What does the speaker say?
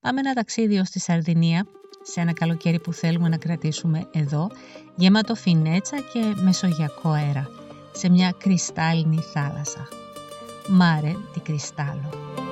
Πάμε ένα ταξίδι ως τη Σαρδινία, σε ένα καλοκαίρι που θέλουμε να κρατήσουμε εδώ, γεμάτο φινέτσα και μεσογειακό αέρα, σε μια κρυστάλλινη θάλασσα. Mare di Cristallo.